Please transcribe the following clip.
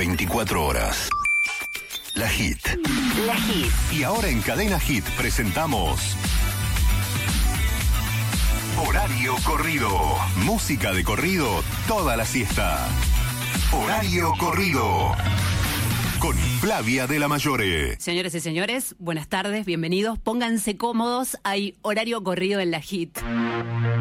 24 horas. La Hit. La Hit. Y ahora en Cadena Hit presentamos Horario Corrido. Música de corrido toda la siesta. Horario Corrido. Con Flavia de la Mayore. Señores y señores, buenas tardes, bienvenidos. Pónganse cómodos, hay Horario Corrido en la Hit.